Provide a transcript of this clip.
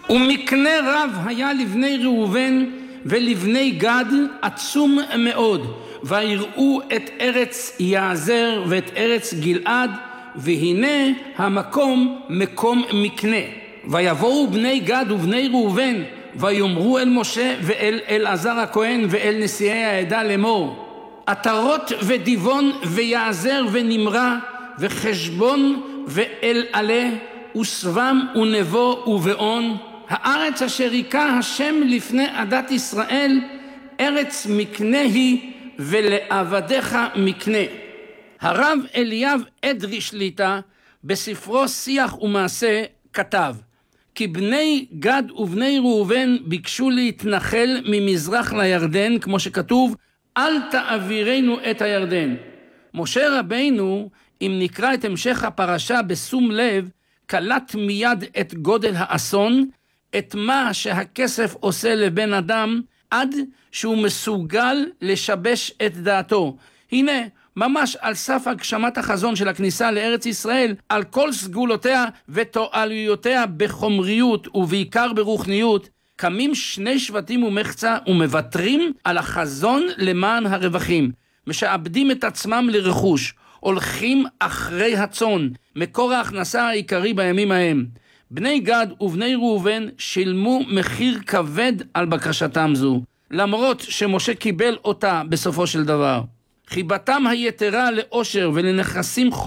ומקנה רב היה לבני ראובן ולבני גד עצום מאוד, ויראו את ארץ יעזר ואת ארץ גלעד, והנה המקום מקום מקנה. ויבואו בני גד ובני ראובן ויאמרו אל משה ואל אלעזר הכהן ואל נשיאי העדה לאמור, עטרות ודיבון ויעזר ונמרה וחשבון ואל עלה וסבם ונבו ובעון, הארץ אשר היכה השם לפני עדת ישראל, ארץ מקנה היא ולעבדיך מקנה. הרב אליאב אדרי שליטה בספרו שיח ומעשה כתב, כי בני גד ובני ראובן ביקשו להתנחל ממזרח לירדן, כמו שכתוב, אל תעבירנו את הירדן. משה רבינו, אם נקרא את המשך הפרשה בשום לב, קלט מיד את גודל האסון, את מה שהכסף עושה לבן אדם, עד שהוא מסוגל לשבש את דעתו. הנה, ממש על סף הגשמת החזון של הכניסה לארץ ישראל, על כל סגולותיה ותועלויותיה בחומריות ובעיקר ברוחניות, קמים שני שבטים ומחצה ומוותרים על החזון למען הרווחים, משעבדים את עצמם לרכוש, הולכים אחרי הצאן, מקור ההכנסה העיקרי בימים ההם. בני גד ובני ראובן שילמו מחיר כבד על בקשתם זו, למרות שמשה קיבל אותה בסופו של דבר. חיבתם היתרה לאושר ולנכסים